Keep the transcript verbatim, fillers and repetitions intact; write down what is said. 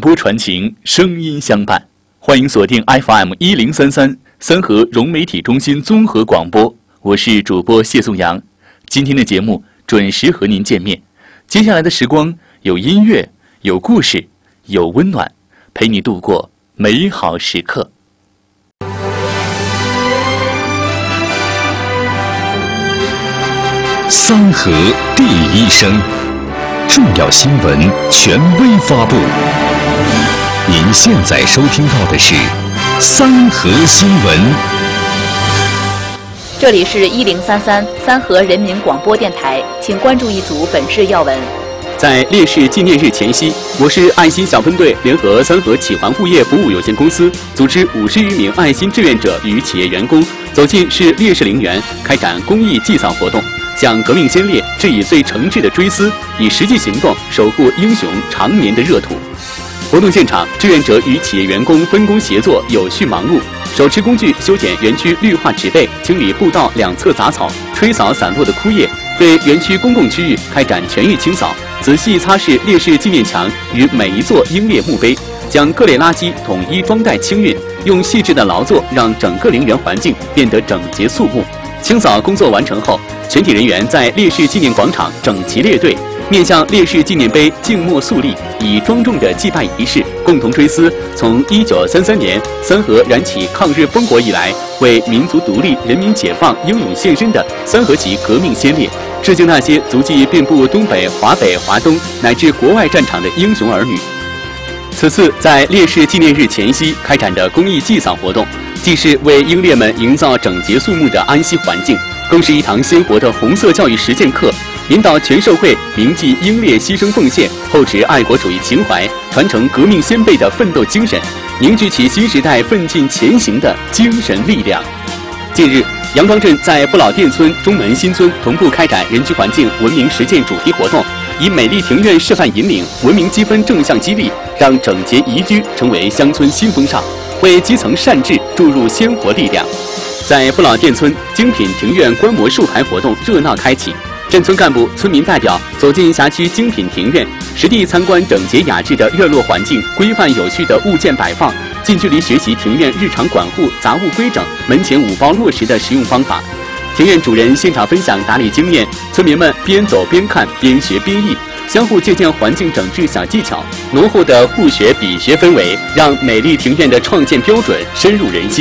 播传情，声音相伴。欢迎锁定 F M 一零三三三河融媒体中心综合广播，我是主播谢颂阳。今天的节目准时和您见面。接下来的时光有音乐，有故事，有温暖，陪你度过美好时刻。 三河第一声，重要新闻权威发布。您现在收听到的是三河新闻。 这里是一零三三三河人民广播电台，请关注一组本市要闻。 在烈士纪念日前夕，我市爱心小分队联合三河启环物业服务有限公司，组织五十余名爱心志愿者与企业员工走进市烈士陵园，开展公益祭扫活动，向革命先烈致以最诚挚的追思，以实际行动守护英雄长眠的热土。活动现场，志愿者与企业员工分工协作，有序忙碌，手持工具修剪园区绿化植被，清理步道两侧杂草，吹扫散落的枯叶，对园区公共区域开展全域清扫，仔细擦拭烈士纪念墙与每一座英烈墓碑，将各类垃圾统一装袋清运，用细致的劳作让整个陵园环境变得整洁肃穆。清扫工作完成后，全体人员在烈士纪念广场整齐列队，面向烈士纪念碑静默肃立，以庄重的祭拜仪式，共同追思从一九三三年三河燃起抗日烽火以来，为民族独立、人民解放英勇献身的三河籍革命先烈，致敬那些足迹遍布东北、华北、华东乃至国外战场的英雄儿女。此次在烈士纪念日前夕开展的公益祭扫活动，既是为英烈们营造整洁肃穆的安息环境，更是一堂鲜活的红色教育实践课，引导全社会铭记英烈牺牲奉献，厚植爱国主义情怀，传承革命先辈的奋斗精神，凝聚起新时代奋进前行的精神力量。近日，杨庄镇在不老店村、中门新村同步开展人居环境文明实践主题活动，以美丽庭院示范引领，文明积分正向激励，让整洁宜居成为乡村新风尚，为基层善治注入鲜活力量。在不老店村，精品庭院观摩树牌活动热闹开启，镇村干部、村民代表走进辖区精品庭院，实地参观整洁雅致的院落环境、规范有序的物件摆放，近距离学习庭院日常管护、杂物规整、门前五包落实的实用方法。庭院主人现场分享打理经验，村民们边走边看，边学边艺，相互借鉴环境整治小技巧，浓厚的互学比学氛围，让美丽庭院的创建标准深入人心。